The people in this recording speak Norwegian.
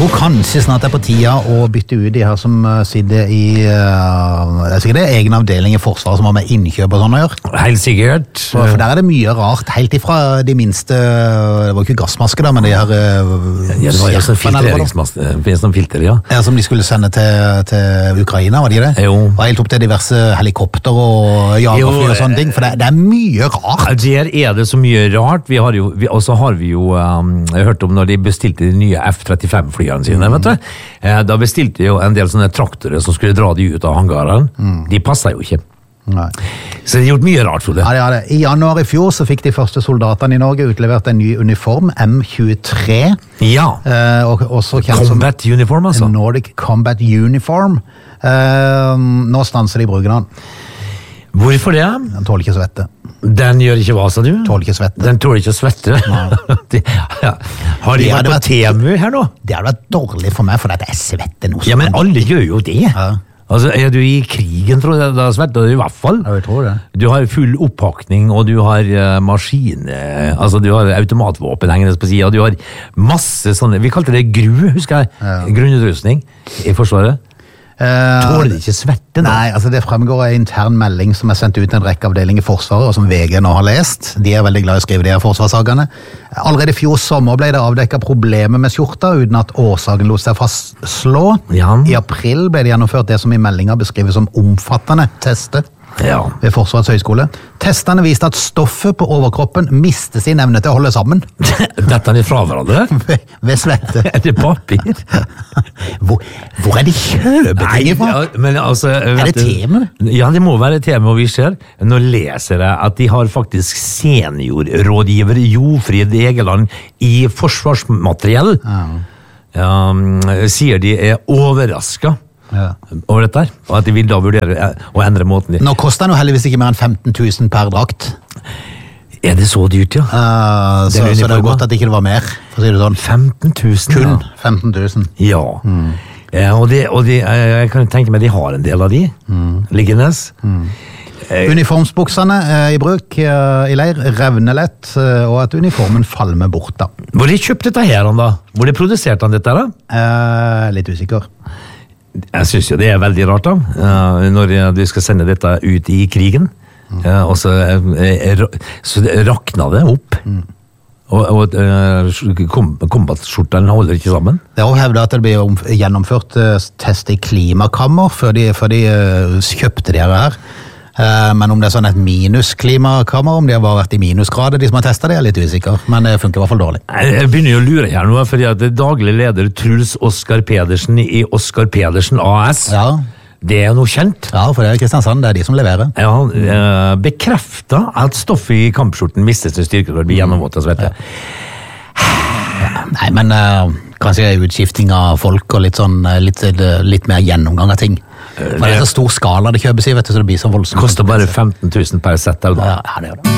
tror kanskje snart det på tida å bytte ut de her som sitter i det er sikkert det egen avdeling i Forsvaret som har med innkjøp og sånn å gjøre. Helt sikkert. For der det mye rart, helt ifra de minste, det var ikke gassmasker da, men de her Ja, det var jo sånn filtreringsmasker, sånn filter, ja. Ja, som de skulle sende til Ukraina, var det ikke det? Jo. Og helt opp til diverse helikopter og jagerfly og sånne ting, for det mye rart. Der det så mye rart. Og så har vi jo hørt om når de bestilte de nye F-35-flyene sine, vet du. Da bestilte de jo en del sånne traktorer som skulle dra de ut av hangaren. De passet jo ikke. Nei. Så de har gjort mye rart, Frode. Ja, det. I januar i fjor så fikk de første soldatene i Norge utlevert en ny uniform, M23. Ja. Og også kjent som Combat Uniform, altså. Nordic Combat Uniform. Nå stanser de bruken av den. Hvorfor det? Den tåler ikke svette. Den gjør ikke hva, sa du? Tåler ikke svette. Den tåler ikke svette. Har de vært på TMU her nå? Det hadde vært dårlig for meg, for det er svette noe. Ja, men alle gjør jo det. Ja. Altså, er du i krigen, tror jeg, da svetter du i hvert fall. Ja, jeg tror det. Du har full oppakning, og du har altså du har automatvåpen hengende på siden, og du har masse sånne, vi kalte det GRU, husker jeg, grunnutrustning i Forsvaret. Tåler de ikke svette da? Nei, altså det fremgår av en intern melding som er sendt ut til en rekke avdeling i Forsvaret, og som VG nå har lest. De er veldig glad i å skrive de her forsvarssakene. Allerede i fjor sommer ble det avdekket problemer med skjorta, uten at årsaken lot seg fastslå. Ja. I april ble det gjennomført det som i meldinga beskrives som omfattende tester. Ja. Ved Forsvarets høgskole. Testene viste at stoffet på overkroppen mister sin evne til å holde sammen. Dette er fra hverandre? Ved svette. Er det papir? Hvor er de kjøpeting fra? Ja, men altså, er det Temu? Ja, det må være Temu, og vi ser. Nå leser jeg at de har faktisk seniorrådgiver Jofrid Egeland i forsvarsmateriell. Sier de er overrasket over dette, og at de vil da vurdere å endre måten de... Nå koster det jo heldigvis ikke mer enn 15 000 per drakt. Er det så dyrt, ja? Så det er godt at ikke det var mer, for å si det sånn. 15 000? Kun 15 000. Ja. Og jeg kan tenke meg de har en del av de liggendes. Uniformsbuksene i bruk i leir revner lett, og at uniformen falmer bort da. Hvor de kjøpt dette her, da? Hvor de produserte han dette, da? Litt usikker. Jeg synes jo det er veldig rart, da. Når du skal sende dette ut i krigen, og så rakna det opp. Og kombatskjortene holder ikke sammen. Det er også hevdet at det blir gjennomført test i klimakammer før de kjøpte de her. Men om det er sånn et minusklimakammer, om de har bare vært i minusgrader, de som har testet det, er litt usikker, men det funker i hvert fall dårlig. Jeg begynner jo å lure her nå, fordi at daglig leder Truls Oskar Pedersen i Oskar Pedersen AS, det er noe kjent. Ja, for det er Kristiansand, det er de som leverer. Ja, bekreftet at stoffet i kampskjorten mistet sin styrke for å bli gjennomvått, vet jeg. Nei, men kanskje utskifting av folk og litt mer gjennomgang av ting. For det er så stor skala det kjøpes i, vet du, så det blir så voldsomt. Koster bare 15 000 per sett, eller? Ja, det gjør det.